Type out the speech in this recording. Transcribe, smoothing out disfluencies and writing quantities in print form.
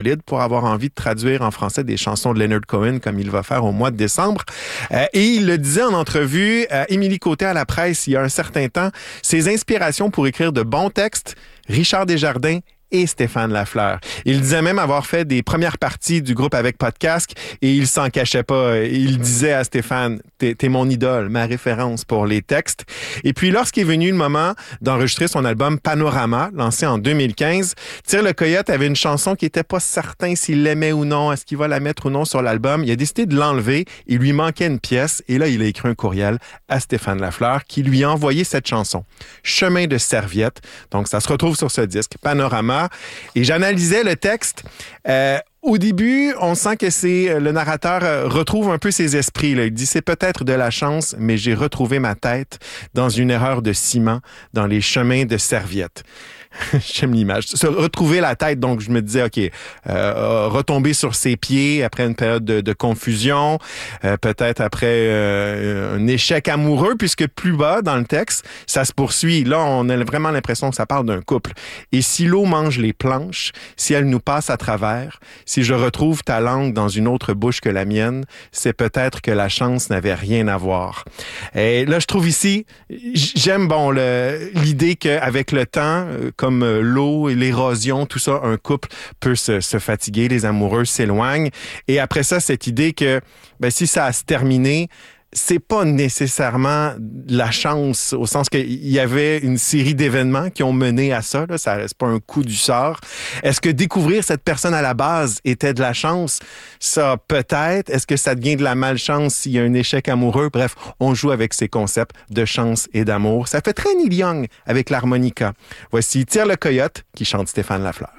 solide pour avoir envie de traduire en français des chansons de Leonard Cohen comme il va faire au mois de décembre. Et il le disait en entrevue à Émilie Côté à la presse il y a un certain temps, ses inspirations pour écrire de bons textes, Richard Desjardins et Stéphane Lafleur. Il disait même avoir fait des premières parties du groupe avec pas de casque et il s'en cachait pas. Il disait à Stéphane, t'es mon idole, ma référence pour les textes. Et puis lorsqu'est venu le moment d'enregistrer son album Panorama, lancé en 2015, Tire le Coyote avait une chanson qui était pas certain s'il l'aimait ou non, est-ce qu'il va la mettre ou non sur l'album. Il a décidé de l'enlever, il lui manquait une pièce et là il a écrit un courriel à Stéphane Lafleur qui lui a envoyé cette chanson, Chemin de serviette. Donc ça se retrouve sur ce disque, Panorama. Et j'analysais le texte. Au début, on sent que le narrateur retrouve un peu ses esprits. Là. Il dit, c'est peut-être de la chance, mais j'ai retrouvé ma tête dans une erreur de ciment, dans les chemins de serviette. J'aime l'image. Se retrouver la tête, donc je me disais, OK, retomber sur ses pieds après une période de confusion, peut-être après un échec amoureux, puisque plus bas dans le texte, ça se poursuit. Là, on a vraiment l'impression que ça parle d'un couple. Et si l'eau mange les planches, si elle nous passe à travers, si je retrouve ta langue dans une autre bouche que la mienne, c'est peut-être que la chance n'avait rien à voir. Et là, je trouve ici, j'aime l'idée qu'avec le temps, comme l'eau et l'érosion, tout ça, un couple peut se fatiguer, les amoureux s'éloignent. Et après ça, cette idée que si ça a se terminé, c'est pas nécessairement la chance, au sens qu'il y avait une série d'événements qui ont mené à ça. Là, ça reste pas un coup du sort. Est-ce que découvrir cette personne à la base était de la chance? Ça, peut-être. Est-ce que ça devient de la malchance s'il y a un échec amoureux? Bref, on joue avec ces concepts de chance et d'amour. Ça fait très Neil Young avec l'harmonica. Voici Tire le Coyote qui chante Stéphane Lafleur.